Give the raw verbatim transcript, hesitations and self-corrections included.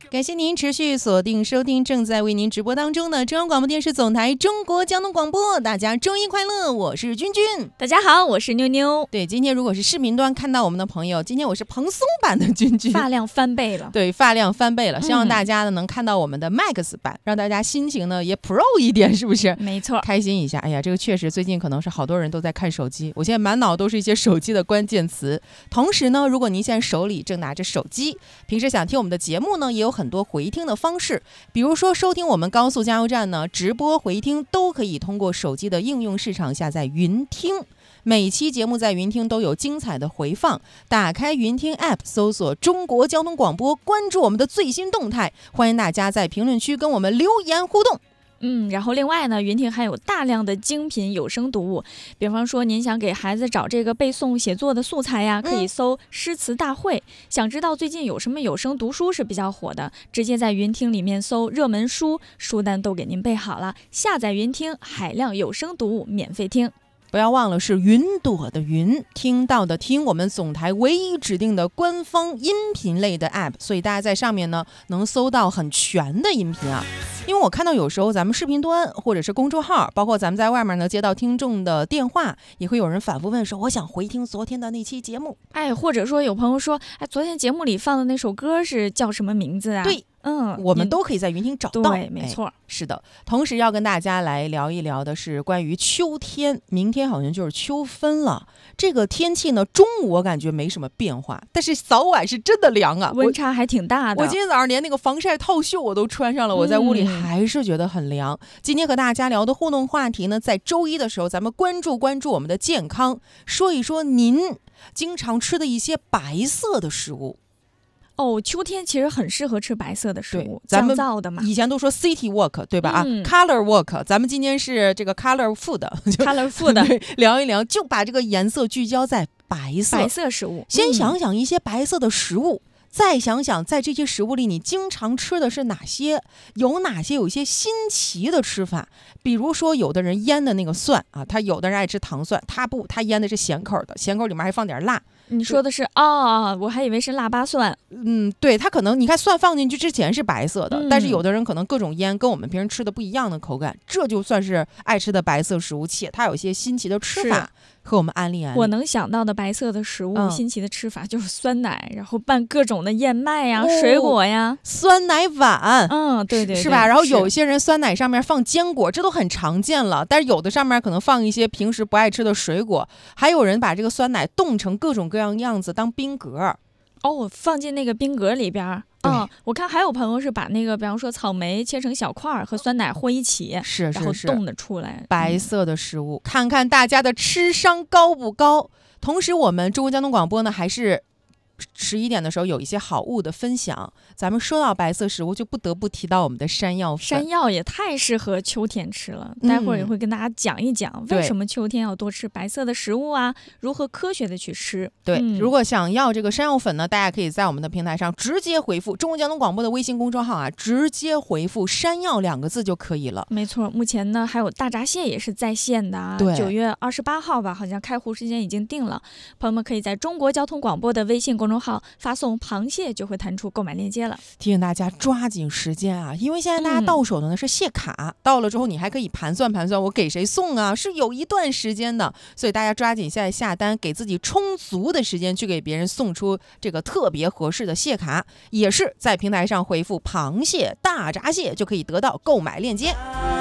感谢您持续锁定收听正在为您直播当中的中央广播电视总台中国交通广播。大家周一快乐，我是君君。 大家好，我是妞妞。 对，今天如果是视频端看到我们的朋友，今天我是蓬松版的君君， 发量翻倍了。 对，发量翻倍了，希望大家呢能看到我们的 Max 版，让大家心情呢也 Pro 一点，是不是？ 没错， 开心一下。哎呀，这个确实最近可能是好多人都在看手机，我现在满脑都是一些手机的关键词。同时呢，如果您现在手里正拿着手机，平时想听我们的节目呢，也有很多回听的方式，比如说收听我们高速加油站呢，直播回听都可以通过手机的应用市场下载云听。每期节目在云听都有精彩的回放，打开云听 App 搜索中国交通广播，关注我们的最新动态，欢迎大家在评论区跟我们留言互动。 嗯，然后另外呢，云听还有大量的精品有声读物，比方说您想给孩子找这个背诵写作的素材呀，可以搜诗词大会、嗯、想知道最近有什么有声读书是比较火的，直接在云听里面搜热门书，书单都给您备好了，下载云听海量有声读物免费听。 不要忘了是云朵的云，听到的听，我们总台唯一指定的官方音频类的 app， 所以大家在上面呢能搜到很全的音频啊。因为我看到有时候咱们视频端或者是公众号，包括咱们在外面呢接到听众的电话，也会有人反复问说我想回听昨天的那期节目， 哎，或者说有朋友说，哎，昨天节目里放的那首歌是叫什么名字啊？ 对。 嗯， 我们都可以在云听找到。 对，没错、 哎，是的。同时要跟大家来聊一聊的是关于秋天，明天好像就是秋分了。这个天气呢，中午我感觉没什么变化，但是早晚是真的凉啊， 温差还挺大的。 我今天早上连那个防晒套袖我都穿上了，我在屋里还是觉得很凉。嗯、今天和大家聊的互动话题呢，在周一的时候，咱们关注关注我们的健康，说一说您经常吃的一些白色的食物。 哦，秋天其实很适合吃白色的食物， 咱们降燥的嘛。 以前都说 city walk 对吧、 嗯、 啊 color walk， 咱们今天是这个 color food color food 聊一聊，就把这个颜色聚焦在白色白色食物。 先想想一些白色的食物、嗯、再想想在这些食物里你经常吃的是哪些，有哪些有一些新奇的吃法。比如说有的人腌的那个蒜啊，他有的人爱吃糖蒜，他不，他腌的是咸口的，咸口里面还放点辣。 你说的是哦，我还以为是腊八蒜。 嗯，对，它可能你看蒜放进去之前是白色的、嗯，但是有的人可能各种腌跟我们平时吃的不一样的口感，这就算是爱吃的白色食物，且它有一些新奇的吃法和我们安利安利。 我能想到的白色的食物、嗯、新奇的吃法就是酸奶，然后拌各种的燕麦呀、哦、水果呀， 酸奶碗， 嗯，对 对, 对， 是吧？然后有一些人酸奶上面放坚果，这都很常见了，但是有的上面可能放一些平时不爱吃的水果，还有人把这个酸奶冻成各种各样样子当冰格。 哦，放进那个冰格里边。嗯，我看还有朋友是把那个，比方说草莓切成小块和酸奶和一起， 是是是， 然后冻得出来。 白色的食物、嗯，看看大家的吃商高不高。同时，我们中国交通广播呢，还是十一点的时候有一些好物的分享。咱们说到白色食物，就不得不提到我们的山药粉。 山药也太适合秋天吃了，待会儿也会跟大家讲一讲、嗯、为什么秋天要多吃白色的食物啊，如何科学的去吃。 对、 嗯， 如果想要这个山药粉呢，大家可以在我们的平台上直接回复中国交通广播的微信公众号啊，直接回复山药两个字就可以了。 没错，目前呢还有大闸蟹也是在线的啊， 对， 九月二十八号吧，好像开户时间已经定了，朋友们可以在中国交通广播的微信公众号发送螃蟹，就会弹出购买链接了。 提醒大家抓紧时间啊，因为现在大家到手的呢是蟹卡、嗯、到了之后你还可以盘算盘算我给谁送啊，是有一段时间的，所以大家抓紧现在下单，给自己充足的时间去给别人送出这个特别合适的蟹卡，也是在平台上回复螃蟹、大闸蟹就可以得到购买链接。